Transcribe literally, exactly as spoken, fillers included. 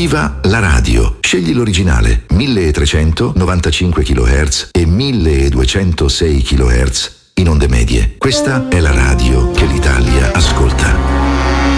Viva la radio! Scegli l'originale milletrecentonovantacinque chilohertz e milleduecentosei chilohertz in onde medie. Questa è la radio